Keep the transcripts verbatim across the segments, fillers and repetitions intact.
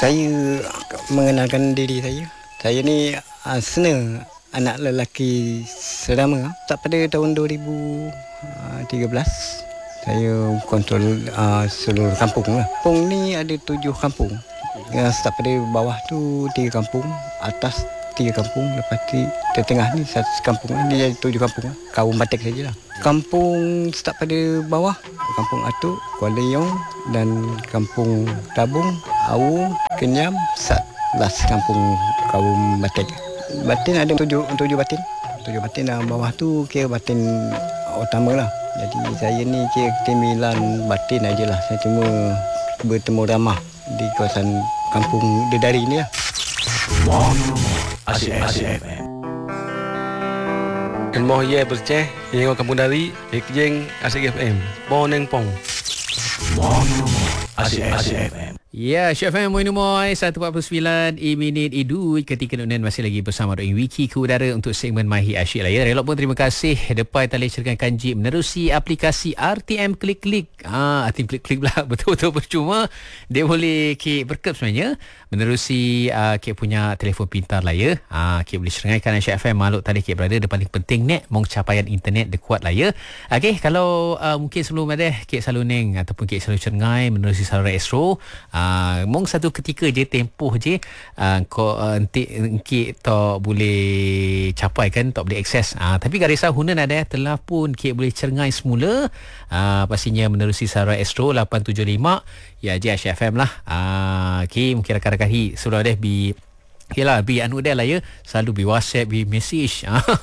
Saya mengenalkan diri saya. Saya ni uh, Sena, anak lelaki Serama. Tak pada tahun dua ribu tiga belas saya kontrol uh, seluruh kampung lah. Kampung ni ada tujuh kampung. Yang start pada bawah tu tiga kampung, atas tiga kampung, lepas tu tengah ni satu kampung ni jadi tujuh kampung lah. Kaum Batik sajalah. Kampung start pada bawah, kampung Atuk, Kuala Yong dan kampung Tabung, Awu, Kenyam, Sat, last kampung kaum Batik. Batin ada tujuh, tujuh batin. Tujuh batin dan bawah tu kira batin utama lah. Jadi saya ni kira timilan batin ajalah. Saya cuma bertemu ramah di kawasan kampung Dedari ni lah. Wow, Asyik F M. Kemoh ye berceh, yang kampung dari, ekjeng Asyik F M. Boneng pong. Wow, Asyik F M. Ya, Syaf M Moin Umoy seratus empat puluh sembilan I minit Idu. Ketika Nunan masih lagi bersama Dr. Wiki ke udara untuk segmen Mahi Asyik lah ya. Relok pun terima kasih depan tali cerkan kanji menerusi aplikasi R T M Klik-Klik. Ah, R T M Klik-Klik pula betul-betul percuma. Dia boleh kek berkep sebenarnya menerusi uh, kek punya telefon pintar lah ya. Ah, kek boleh serangaikan Asyik F M makhluk tali kek berada. Dia paling penting net mong capaian internet dia kuat lah ya. Okey, kalau uh, mungkin sebelum ada kek selalu neng ataupun kek selalu cerengai menerusi saluran Astro. Uh, mong satu ketika je tempoh je uh, kau uh, entik engkit tak boleh capai kan, tak boleh akses. Uh, tapi gak risau Hunan ada telah pun kek boleh cerengai semula. Uh, pastinya menerusi saluran Astro lapan tujuh lima ya je Asyik F M lah. Uh, okay, mungkin rakan-rakan hi sudah ada bi Yalah, bi anu dia lah ya. Selalu bi WhatsApp, bi message.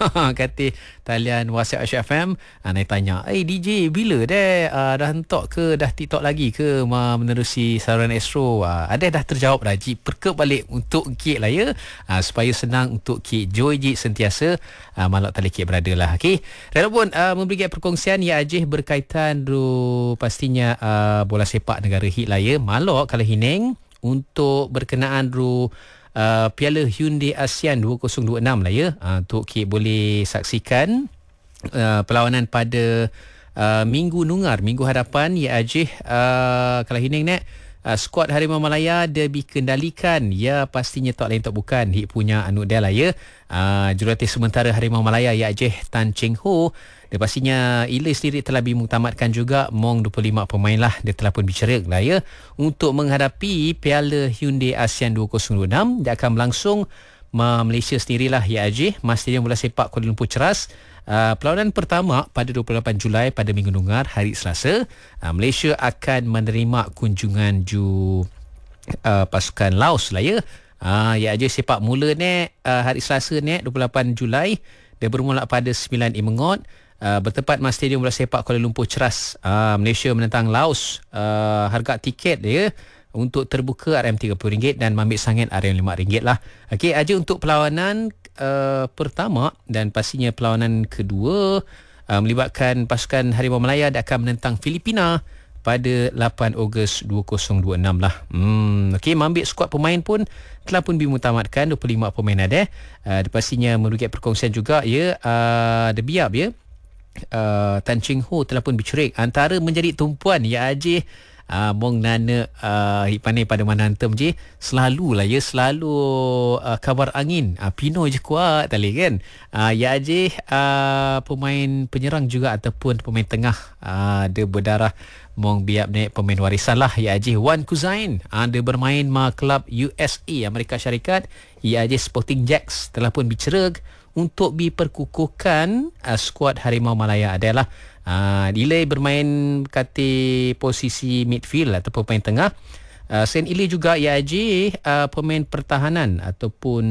Kata talian WhatsApp Asyik F M. Ha, nak tanya, eh D J bila dah uh, dah hentok ke, dah TikTok lagi ke ma menerusi saluran Astro? Uh, ada dah terjawab dah. Ji perkep balik untuk Kik lah ya. Uh, supaya senang untuk Kik Joy Ji sentiasa uh, malak tali Kik berada lah. Okay. Rela pun uh, memberi perkongsian ya ajih berkaitan ru pastinya uh, bola sepak negara hit lah ya. Malak kalau hineng untuk berkenaan ru Uh, Piala Hyundai ASEAN dua ribu dua puluh enam lah ya. Uh, untuk Kik boleh saksikan uh, perlawanan pada uh, Minggu Nungar, Minggu hadapan ya ajih uh, kalau hineng net uh, skuad Harimau Malaya dia dikendalikan ya pastinya tak lain tak bukan hik punya anu dia lah ya. Uh, jurulatih sementara Harimau Malaya ya ajih Tan Cheng Ho. Dia pastinya Ilai sendiri telah dimuktamadkan juga mong dua puluh lima pemain lah dia telah pun bicara lah ya untuk menghadapi Piala Hyundai ASEAN dua ribu dua puluh enam. Dia akan berlangsung ma Malaysia sendirilah ya ajih Mas Stadium Bola Sepak Kuala Lumpur Ceras. Uh, perlawanan pertama pada dua puluh lapan Julai pada Minggu Nungar hari Selasa. Uh, Malaysia akan menerima kunjungan ju uh, pasukan Laos lah ya. Uh, ya ajih sepak mula ni uh, hari Selasa ni dua puluh lapan Julai. Dia bermula pada sembilan Imengot. Uh, bertempat Mas Stadium Bola Sepak Kuala Lumpur Ceras. Uh, Malaysia menentang Laos. Uh, harga tiket dia untuk terbuka R M tiga puluh ringgit dan mambik sangat R M lima ringgit lah. Okey, aja untuk perlawanan uh, pertama dan pastinya perlawanan kedua uh, melibatkan pasukan Harimau Malaya dia akan menentang Filipina pada lapan Ogos dua ribu dua puluh enam lah. Hmm, okey, mambik skuad pemain pun telah pun dimuktamadkan dua puluh lima pemain ada. Uh, pastinya merugikan perkongsian juga ya. Uh, dia biar ya. Uh, Tan Cheng Ho telah pun bercerik antara menjadi tumpuan ya ajih uh, mong nana uh, hipane pada mana antem je selalu lah ya selalu uh, kabar angin uh, Pino je kuat tali kan uh, ya ajih uh, pemain penyerang juga ataupun pemain tengah uh, dia berdarah mong biap naik pemain warisan lah ya ajih Wan Kuzain uh, dia bermain ma kelab U S A Amerika Syarikat ya ajih Sporting Jacks telah pun bercerik untuk diperkukuhkan uh, skuad Harimau Malaya adalah uh, Ilai bermain kata posisi midfield ataupun pemain tengah. Uh, Sen Ilai juga ya Haji uh, pemain pertahanan ataupun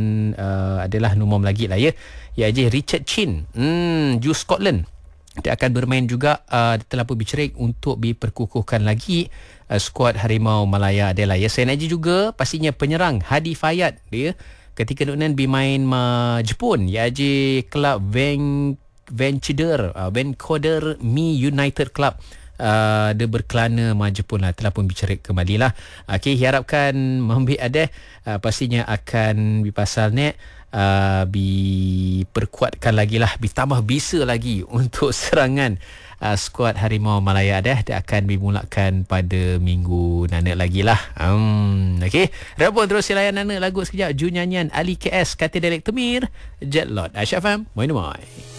uh, adalah nomor lagi lah ya. Ya Haji Richard Chin, hmm, Ju Scotland. Dia akan bermain juga uh, telah pun bercerik untuk diperkukuhkan lagi uh, skuad Harimau Malaya adalah ya. Sen Haji juga pastinya penyerang Hadi Fayad dia ketika Nunan bermain ma Jepun ya je kelab Van Vancouver uh, Vancouver Mi United Club uh, dia berkelana ma Jepun lah telah pun bicara kembali lah. Okey, harapkan membik ada uh, pastinya akan dipasal net uh, diperkuatkan lagi lah, ditambah bisa lagi untuk serangan uh, skuad Harimau Malaya dah dia akan dimulakan pada minggu nana lagi lah. Hmm, okey. Rabun terus layan nana lagu sekejap. Ju nyanyian Ali K S Katil Delek Temir Jetlot Aisyah Fam. Moi moi.